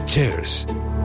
Cheers.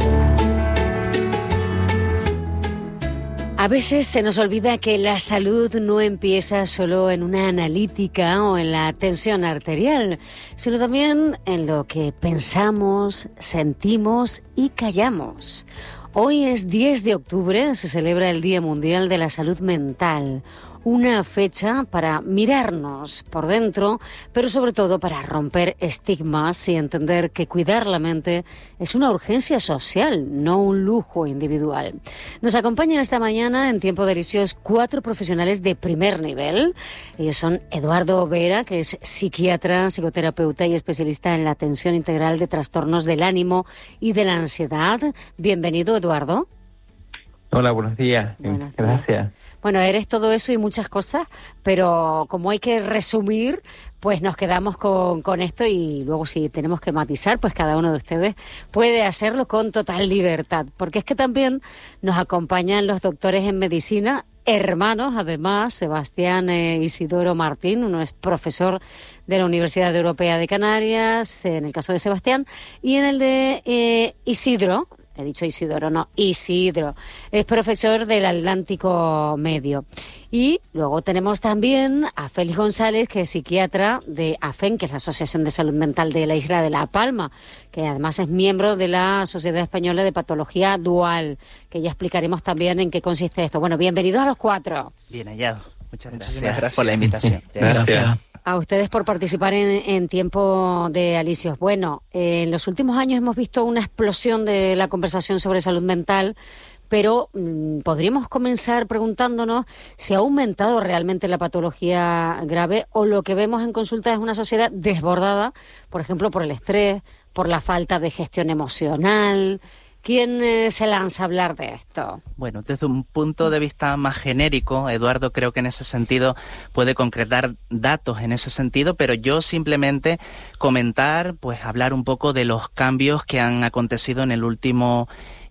A veces se nos olvida que la salud no empieza solo en una analítica o en la tensión arterial, sino también en lo que pensamos, sentimos y callamos. Hoy es 10 de octubre, se celebra el Día Mundial de la Salud Mental. Una fecha para mirarnos por dentro, pero sobre todo para romper estigmas y entender que cuidar la mente es una urgencia social, no un lujo individual. Nos acompañan esta mañana en Tiempo de Lisios 4 profesionales de primer nivel. Ellos son Eduardo Vera, que es psiquiatra, psicoterapeuta y especialista en la atención integral de trastornos del ánimo y de la ansiedad. Bienvenido, Eduardo. Hola, buenos días. Gracias. Bueno, eres todo eso y muchas cosas, pero como hay que resumir, pues nos quedamos con esto y luego si tenemos que matizar, pues cada uno de ustedes puede hacerlo con total libertad. Porque es que también nos acompañan los doctores en medicina, hermanos, además, Sebastián Isidoro Martín, uno es profesor de la Universidad Europea de Canarias, en el caso de Sebastián, y en el de Isidro. He dicho Isidoro, no, Isidro. Es profesor del Atlántico Medio. Y luego tenemos también a Félix González, que es psiquiatra de AFEN, que es la Asociación de Salud Mental de la Isla de La Palma, que además es miembro de la Sociedad Española de Patología Dual, que ya explicaremos también en qué consiste esto. Bueno, bienvenidos a los cuatro. Bien hallado. Muchas gracias por la invitación. Gracias. A ustedes por participar en Tiempo de Alisios. Bueno, en los últimos años hemos visto una explosión de la conversación sobre salud mental, pero podríamos comenzar preguntándonos si ha aumentado realmente la patología grave o lo que vemos en consulta es una sociedad desbordada, por ejemplo, por el estrés, por la falta de gestión emocional. ¿Quién se lanza a hablar de esto? Bueno, desde un punto de vista más genérico, Eduardo creo que en ese sentido puede concretar datos en ese sentido, pero yo simplemente comentar, pues hablar un poco de los cambios que han acontecido en el último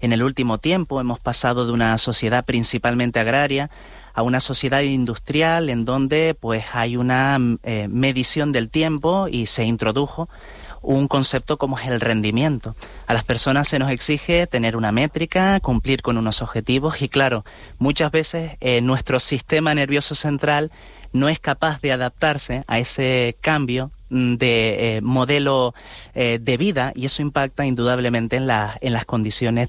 tiempo. Hemos pasado de una sociedad principalmente agraria a una sociedad industrial en donde pues hay una medición del tiempo y se introdujo un concepto como es el rendimiento. A las personas se nos exige tener una métrica, cumplir con unos objetivos y claro, muchas veces nuestro sistema nervioso central no es capaz de adaptarse a ese cambio de modelo de vida y eso impacta indudablemente en las condiciones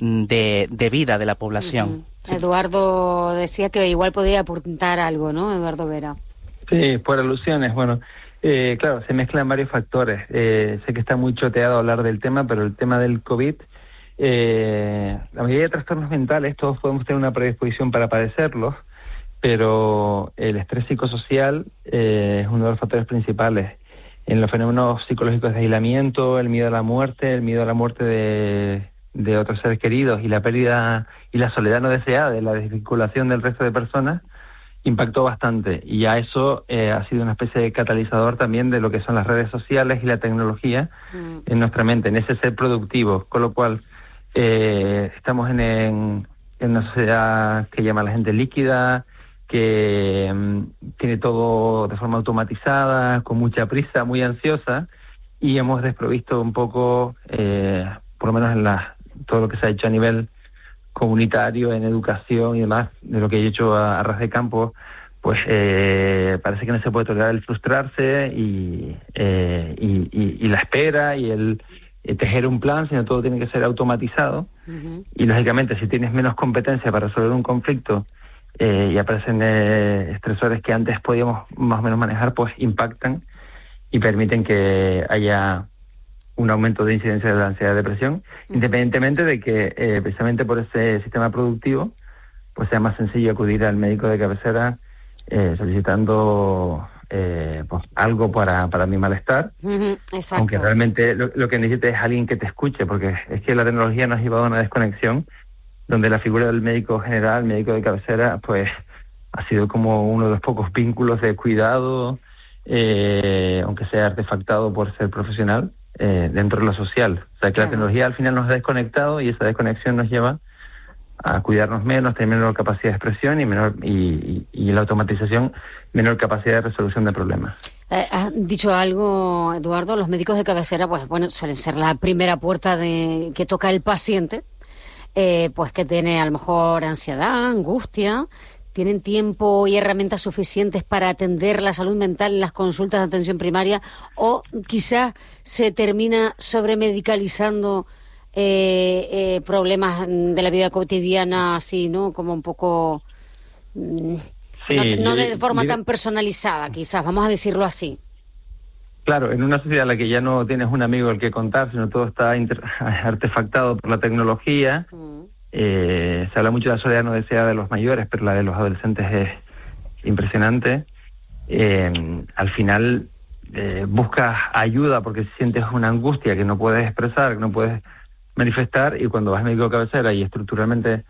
de vida de la población. Uh-huh. Sí. Eduardo decía que igual podía apuntar algo, ¿no, Eduardo Vera? Sí, por alusiones, bueno. Claro, se mezclan varios factores. Sé que está muy choteado hablar del tema, pero el tema del COVID, la mayoría de trastornos mentales, todos podemos tener una predisposición para padecerlos, pero el estrés psicosocial es uno de los factores principales. En los fenómenos psicológicos de aislamiento, el miedo a la muerte de otros seres queridos y la pérdida y la soledad no deseada, de la desvinculación del resto de personas, impactó bastante y ya eso ha sido una especie de catalizador también de lo que son las redes sociales y la tecnología en nuestra mente, en ese ser productivo, con lo cual estamos en una sociedad que llama a la gente líquida, que tiene todo de forma automatizada, con mucha prisa, muy ansiosa y hemos desprovisto un poco, por lo menos en todo lo que se ha hecho a nivel comunitario, en educación y demás, de lo que he hecho a ras de campo, pues parece que no se puede tolerar el frustrarse y la espera y el tejer un plan, sino todo tiene que ser automatizado. Uh-huh. Y lógicamente, si tienes menos competencia para resolver un conflicto y aparecen estresores que antes podíamos más o menos manejar, pues impactan y permiten que haya un aumento de incidencia de la ansiedad y depresión, independientemente de que precisamente por ese sistema productivo pues sea más sencillo acudir al médico de cabecera solicitando pues algo para mi malestar, exacto. Aunque realmente lo que necesite es alguien que te escuche, porque es que la tecnología nos ha llevado a una desconexión donde la figura del médico general, médico de cabecera, pues ha sido como uno de los pocos vínculos de cuidado, aunque sea artefactado por ser profesional, dentro de lo social. O sea que la tecnología al final nos ha desconectado y esa desconexión nos lleva a cuidarnos menos, tener menor capacidad de expresión y la automatización menor capacidad de resolución de problemas. Has dicho algo, Eduardo, los médicos de cabecera, pues bueno, suelen ser la primera puerta que toca el paciente, pues que tiene a lo mejor ansiedad, angustia. ¿Tienen tiempo y herramientas suficientes para atender la salud mental en las consultas de atención primaria? ¿O quizás se termina sobremedicalizando problemas de la vida cotidiana, así, ¿no? Como un poco... Sí, no de forma tan personalizada, quizás, vamos a decirlo así. Claro, en una sociedad en la que ya no tienes un amigo al que contar, sino todo está artefactado por la tecnología... se habla mucho de la soledad no deseada de los mayores, pero la de los adolescentes es impresionante. Al final buscas ayuda porque sientes una angustia que no puedes expresar, que no puedes manifestar, y cuando vas al médico de cabecera y estructuralmente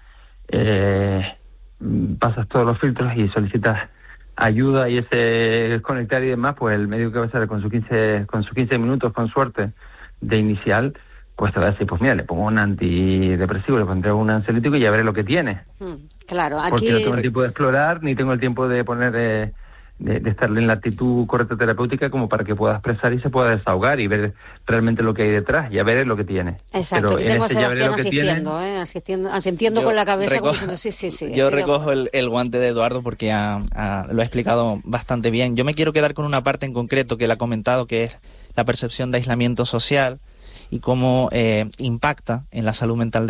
pasas todos los filtros y solicitas ayuda y ese conectar y demás, pues el médico de cabecera con sus 15 minutos, con suerte, de inicial, pues te va a decir, pues mira, le pongo un antidepresivo, le pondré un ansiolítico y ya veré lo que tiene. Claro, aquí... Porque no tengo el tiempo de explorar, ni tengo el tiempo de poner, de estarle en la actitud correcta terapéutica como para que pueda expresar y se pueda desahogar y ver realmente lo que hay detrás, ya veré lo que tiene. Exacto, pero aquí tengo a Sebastián Yo asistiendo con la cabeza, como diciendo, sí. Yo recojo el guante de Eduardo porque lo ha explicado bastante bien. Yo me quiero quedar con una parte en concreto que él ha comentado, que es la percepción de aislamiento social, y cómo impacta en la salud mental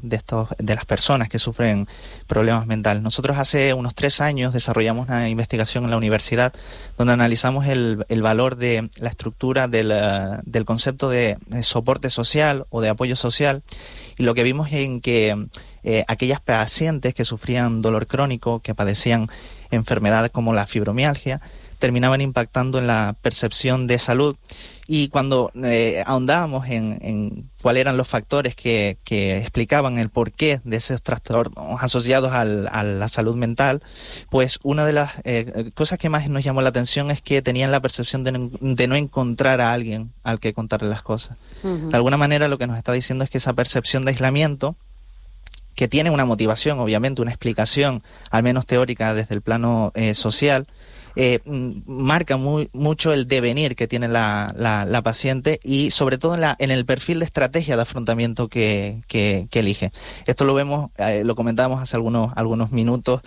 de las personas que sufren problemas mentales. Nosotros hace unos 3 años desarrollamos una investigación en la universidad donde analizamos el valor de la estructura del concepto de soporte social o de apoyo social, y lo que vimos en que aquellas pacientes que sufrían dolor crónico, que padecían enfermedades como la fibromialgia, terminaban impactando en la percepción de salud. Y cuando ahondábamos en cuáles eran los factores que explicaban el porqué de esos trastornos asociados a la salud mental, pues una de las cosas que más nos llamó la atención es que tenían la percepción de no encontrar a alguien al que contarle las cosas. De alguna manera lo que nos está diciendo es que esa percepción de aislamiento, que tiene una motivación, obviamente, una explicación, al menos teórica, desde el plano social, marca mucho el devenir que tiene la paciente, y sobre todo en el perfil de estrategia de afrontamiento que elige. Esto lo vemos, lo comentábamos hace algunos minutos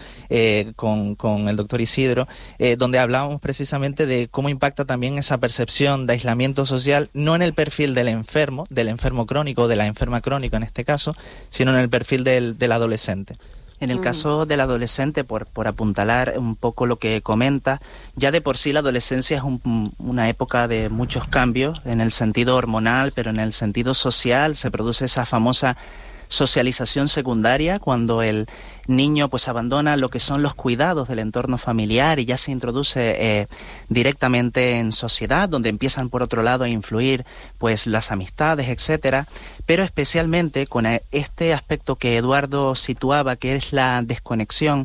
con el doctor Isidro, donde hablábamos precisamente de cómo impacta también esa percepción de aislamiento social, no en el perfil del enfermo crónico, de la enferma crónica en este caso, sino en el perfil del adolescente. En el caso del adolescente, por apuntalar un poco lo que comenta, ya de por sí la adolescencia es una época de muchos cambios en el sentido hormonal, pero en el sentido social se produce esa famosa socialización secundaria, cuando el niño pues abandona lo que son los cuidados del entorno familiar y ya se introduce directamente en sociedad, donde empiezan por otro lado a influir pues las amistades, etcétera, pero especialmente con este aspecto que Eduardo situaba, que es la desconexión.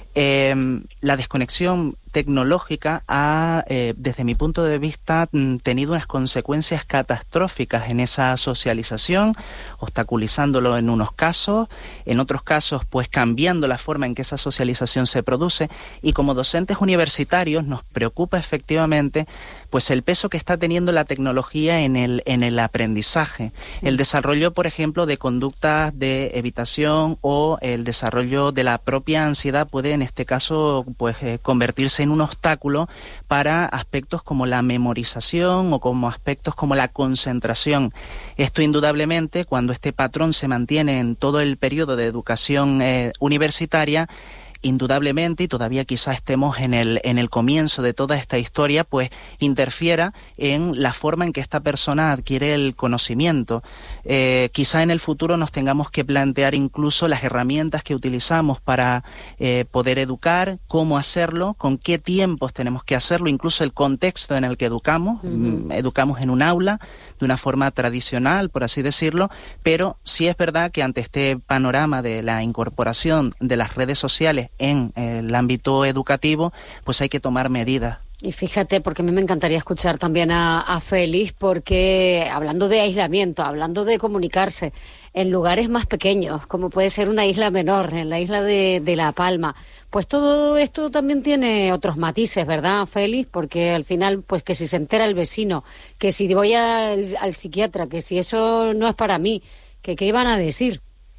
La desconexión tecnológica ha, desde mi punto de vista, tenido unas consecuencias catastróficas en esa socialización, obstaculizándolo en unos casos, en otros casos pues cambiando la forma en que esa socialización se produce, y como docentes universitarios nos preocupa efectivamente pues el peso que está teniendo la tecnología en el aprendizaje, el desarrollo, por ejemplo, de conductas de evitación o el desarrollo de la propia ansiedad puede en este caso pues convertirse en un obstáculo para aspectos como la memorización o como aspectos como la concentración. Esto indudablemente, cuando este patrón se mantiene en todo el periodo de educación universitaria, indudablemente, y todavía quizá estemos en el comienzo de toda esta historia, pues interfiera en la forma en que esta persona adquiere el conocimiento. Quizá en el futuro nos tengamos que plantear incluso las herramientas que utilizamos para poder educar, cómo hacerlo, con qué tiempos tenemos que hacerlo, incluso el contexto en el que educamos. Educamos en un aula, de una forma tradicional, por así decirlo, pero sí es verdad que ante este panorama de la incorporación de las redes sociales en el ámbito educativo, pues hay que tomar medidas. Y fíjate, porque a mí me encantaría escuchar también a Félix, porque hablando de aislamiento, hablando de comunicarse en lugares más pequeños, como puede ser una isla menor, en la isla de La Palma, pues todo esto también tiene otros matices, ¿verdad, Félix? Porque al final, pues que si se entera el vecino, que si voy al psiquiatra, que si eso no es para mí, que qué iban a decir.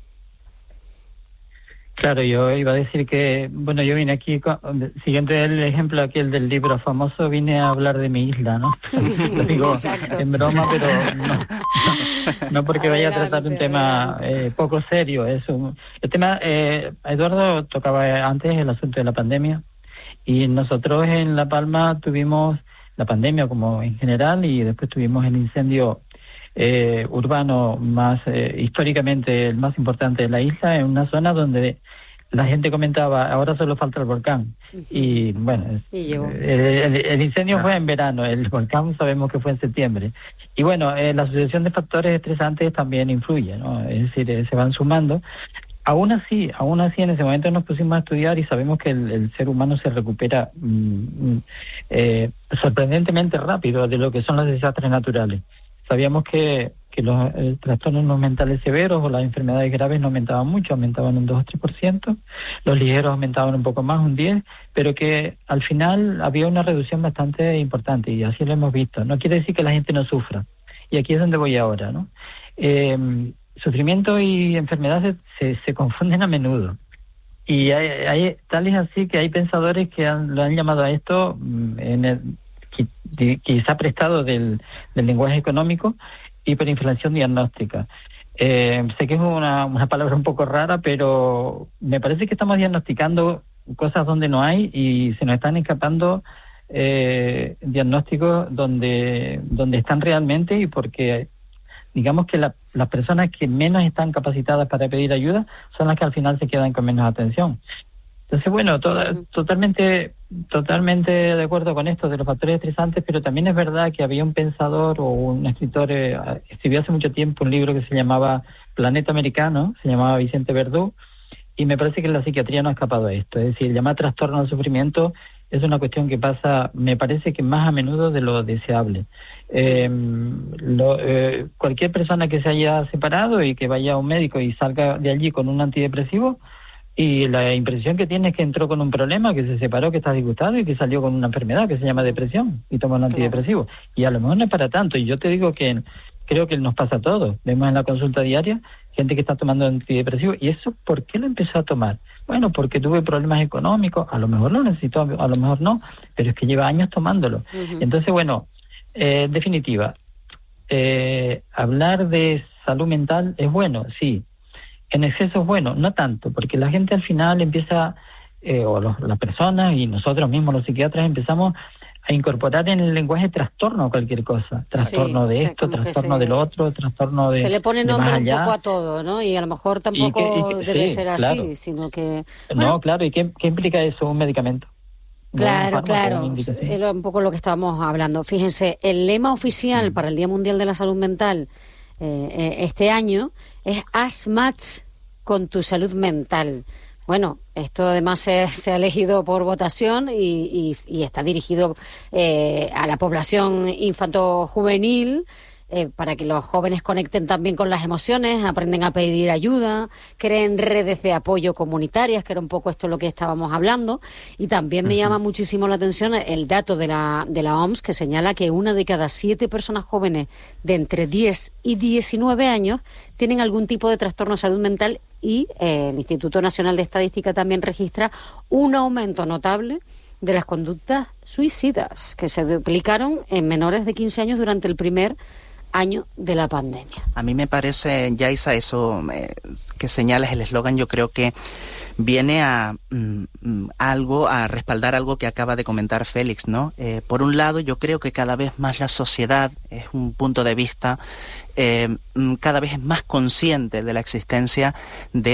Claro, yo iba a decir que, bueno, yo vine aquí, siguiente el ejemplo aquel del libro famoso, vine a hablar de mi isla, ¿no? Lo digo en broma, pero no porque vaya a tratar un tema poco serio. El tema, Eduardo tocaba antes el asunto de la pandemia, y nosotros en La Palma tuvimos la pandemia como en general, y después tuvimos el incendio urbano más históricamente el más importante de la isla, en una zona donde la gente comentaba ahora solo falta el volcán. Y bueno, el incendio fue en verano, el volcán sabemos que fue en septiembre, y bueno, la asociación de factores estresantes también influye, ¿no? Es decir, se van sumando. Aún así en ese momento nos pusimos a estudiar y sabemos que el ser humano se recupera sorprendentemente rápido de lo que son los desastres naturales. Sabíamos que los trastornos mentales severos o las enfermedades graves no aumentaban mucho, aumentaban un 2 o 3%, los ligeros aumentaban un poco más, un 10%, pero que al final había una reducción bastante importante, y así lo hemos visto. No quiere decir que la gente no sufra, y aquí es donde voy ahora, ¿no? Sufrimiento y enfermedad se confunden a menudo, y tal es así que hay pensadores que lo han llamado a esto quizá prestado del lenguaje económico, hiperinflación diagnóstica. Sé que es una palabra un poco rara, pero me parece que estamos diagnosticando cosas donde no hay, y se nos están escapando diagnósticos donde están realmente, y porque digamos que las personas que menos están capacitadas para pedir ayuda son las que al final se quedan con menos atención. Entonces, bueno, totalmente de acuerdo con esto de los factores estresantes, pero también es verdad que había un pensador o un escritor, escribió hace mucho tiempo un libro que se llamaba Planeta Americano, se llamaba Vicente Verdú, y me parece que la psiquiatría no ha escapado a esto. Es decir, llamar trastorno al sufrimiento es una cuestión que pasa, me parece que más a menudo de lo deseable. Cualquier persona que se haya separado y que vaya a un médico y salga de allí con un antidepresivo, y la impresión que tiene es que entró con un problema, que se separó, que está disgustado y que salió con una enfermedad que se llama depresión y toma un antidepresivo. Y a lo mejor no es para tanto, y yo te digo que creo que nos pasa a todos. Vemos en la consulta diaria gente que está tomando antidepresivo. ¿Y eso por qué lo empezó a tomar? Bueno, porque tuve problemas económicos, a lo mejor lo necesitó, a lo mejor no, pero es que lleva años tomándolo. Entonces, bueno, en definitiva, hablar de salud mental es bueno, sí. En exceso es bueno, no tanto, porque la gente al final empieza, las personas y nosotros mismos los psiquiatras empezamos a incorporar en el lenguaje trastorno a cualquier cosa, trastorno de esto, trastorno del otro, trastorno de... Se le pone nombre un poco a todo, ¿no? Y a lo mejor tampoco debe ser así, claro. Sino que... Bueno, no, claro, ¿y qué implica eso, un medicamento? Claro, es un poco lo que estábamos hablando. Fíjense, el lema oficial para el Día Mundial de la Salud Mental este año es Haz match con tu salud mental. Bueno, esto además se ha elegido por votación y está dirigido a la población infanto-juvenil, para que los jóvenes conecten también con las emociones, aprenden a pedir ayuda, creen redes de apoyo comunitarias, que era un poco esto lo que estábamos hablando. Y también me llama muchísimo la atención el dato de la OMS, que señala que 1 de cada 7 personas jóvenes de entre 10 y 19 años tienen algún tipo de trastorno de salud mental, y el Instituto Nacional de Estadística también registra un aumento notable de las conductas suicidas, que se duplicaron en menores de 15 años durante el primer año de la pandemia. A mí me parece, Yaisa, eso que señalas, el eslogan, yo creo que viene a respaldar algo que acaba de comentar Félix, ¿no? Por un lado, yo creo que cada vez más la sociedad, es un punto de vista, cada vez es más consciente de la existencia de